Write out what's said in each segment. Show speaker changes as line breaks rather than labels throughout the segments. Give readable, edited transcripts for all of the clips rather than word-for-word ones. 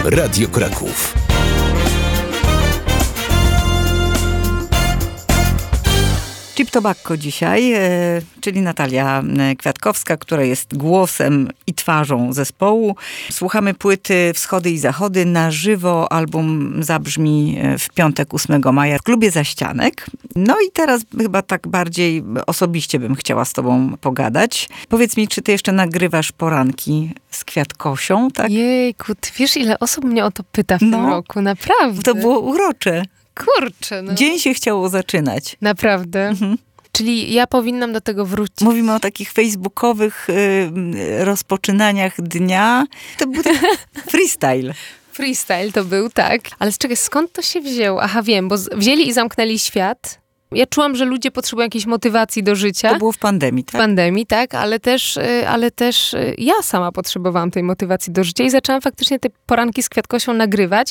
Radio Kraków.
Cheap Tobacco dzisiaj, czyli Natalia Kwiatkowska, która jest głosem i twarzą zespołu. Słuchamy płyty Wschody i Zachody na żywo. Album zabrzmi w piątek 8 maja w klubie Zaścianek. No i teraz chyba tak bardziej osobiście bym chciała z tobą pogadać. Powiedz mi, czy ty jeszcze nagrywasz poranki z Kwiatkosią, tak?
Jejku, ty wiesz, ile osób mnie o to pyta w tym roku, naprawdę.
To było urocze.
Kurczę, no.
Dzień się chciało zaczynać.
Naprawdę. Mhm. Czyli ja powinnam do tego wrócić.
Mówimy o takich facebookowych rozpoczynaniach dnia. To był freestyle.
Freestyle to był, tak. Ale czekaj, skąd to się wzięło? Aha, wiem, bo wzięli i zamknęli świat. Ja czułam, że ludzie potrzebują jakiejś motywacji do życia.
To było w pandemii, tak?
W pandemii, tak, ale też ja sama potrzebowałam tej motywacji do życia i zaczęłam faktycznie te poranki z Kwiatkosią nagrywać.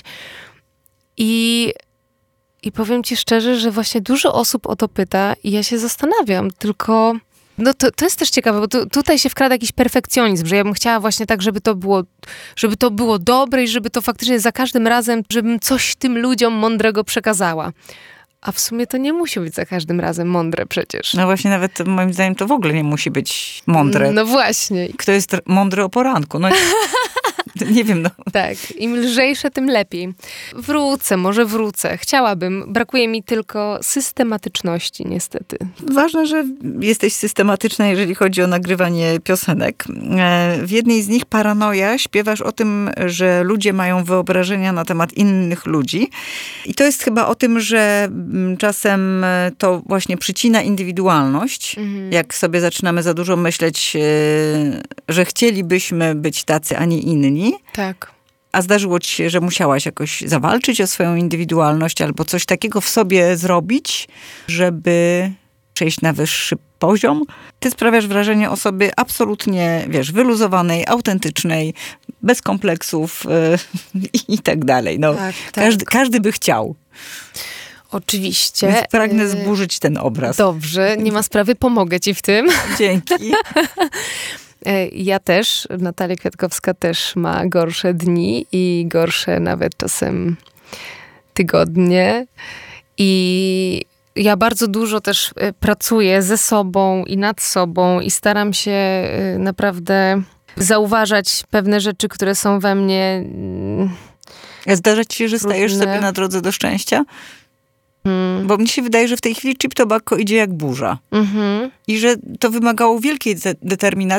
I powiem ci szczerze, że właśnie dużo osób o to pyta i ja się zastanawiam, tylko no to jest też ciekawe, bo tutaj się wkrada jakiś perfekcjonizm, że ja bym chciała właśnie tak, żeby to było dobre i żeby to faktycznie za każdym razem, żebym coś tym ludziom mądrego przekazała. A w sumie to nie musi być za każdym razem mądre przecież.
No właśnie, nawet moim zdaniem to w ogóle nie musi być mądre.
No właśnie.
Kto jest mądry o poranku? No nie wiem, no.
Tak, im lżejsze, tym lepiej. Może wrócę. Chciałabym. Brakuje mi tylko systematyczności, niestety.
Ważne, że jesteś systematyczna, jeżeli chodzi o nagrywanie piosenek. W jednej z nich, Paranoja, śpiewasz o tym, że ludzie mają wyobrażenia na temat innych ludzi. I to jest chyba o tym, że czasem to właśnie przycina indywidualność. Jak sobie zaczynamy za dużo myśleć, że chcielibyśmy być tacy, a nie inni.
Tak.
A zdarzyło ci się, że musiałaś jakoś zawalczyć o swoją indywidualność albo coś takiego w sobie zrobić, żeby przejść na wyższy poziom? Ty sprawiasz wrażenie osoby absolutnie, wyluzowanej, autentycznej, bez kompleksów i tak dalej. No,
tak.
Każdy by chciał.
Oczywiście.
Więc pragnę zburzyć ten obraz.
Dobrze, nie ma sprawy, pomogę ci w tym.
Dzięki.
Ja też, Natalia Kwiatkowska też ma gorsze dni i gorsze nawet czasem tygodnie. I ja bardzo dużo też pracuję ze sobą i nad sobą i staram się naprawdę zauważać pewne rzeczy, które są we mnie.
Zdarza ci się, że stajesz sobie na drodze do szczęścia? Bo mnie się wydaje, że w tej chwili Cheap Tobacco idzie jak burza. I że to wymagało wielkiej determinacji,